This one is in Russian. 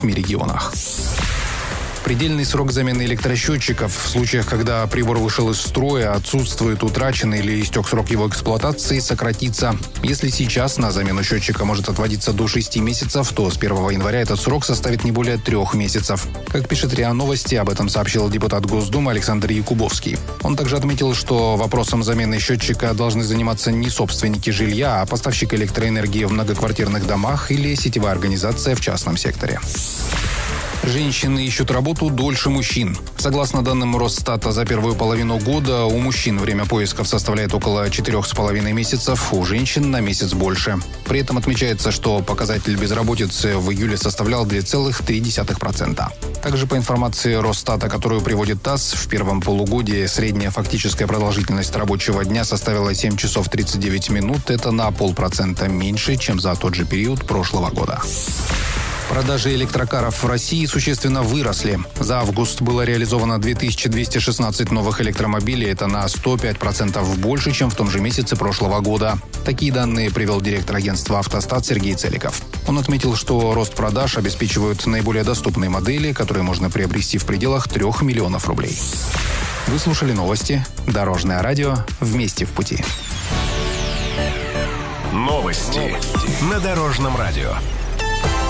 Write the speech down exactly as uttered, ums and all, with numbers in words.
регионах. Предельный срок замены электросчетчиков в случаях, когда прибор вышел из строя, отсутствует, утрачен или истек срок его эксплуатации, сократится. Если сейчас на замену счетчика может отводиться до шести месяцев, то с первого января этот срок составит не более трех месяцев. Как пишет РИА Новости, об этом сообщил депутат Госдумы Александр Якубовский. Он также отметил, что вопросом замены счетчика должны заниматься не собственники жилья, а поставщик электроэнергии в многоквартирных домах или сетевая организация в частном секторе. Женщины ищут работу дольше мужчин. Согласно данным Росстата, за первую половину года у мужчин время поисков составляет около четырех с половиной месяцев, у женщин на месяц больше. При этом отмечается, что показатель безработицы в июле составлял два целых три десятых процента. Также по информации Росстата, которую приводит ТАСС, в первом полугодии средняя фактическая продолжительность рабочего дня составила семь часов тридцать девять минут. Это на полпроцента меньше, чем за тот же период прошлого года. Продажи электрокаров в России существенно выросли. За август было реализовано две тысячи двести шестнадцать новых электромобилей. Это на сто пять процентов больше, чем в том же месяце прошлого года. Такие данные привел директор агентства «Автостат» Сергей Целиков. Он отметил, что рост продаж обеспечивают наиболее доступные модели, которые можно приобрести в пределах трех миллионов рублей. Вы слушали новости. Дорожное радио. Вместе в пути. Новости на Дорожном радио.